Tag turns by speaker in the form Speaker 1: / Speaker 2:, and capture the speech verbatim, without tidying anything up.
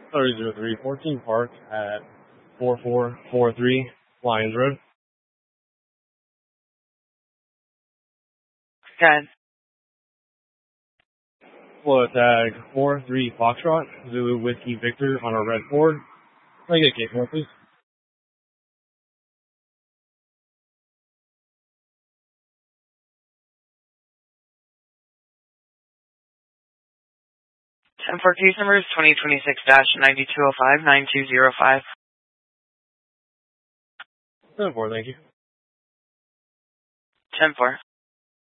Speaker 1: Sorry, zero three fourteen Park at four four four three Lions Road.
Speaker 2: Good.
Speaker 1: Flow tag four three Foxtrot, Zulu Whiskey Victor on a red Ford. Can I get a case more, please?
Speaker 2: ten four case number is twenty twenty-six dash nine two zero five nine two zero five.
Speaker 1: ten four, thank you.
Speaker 2: ten four.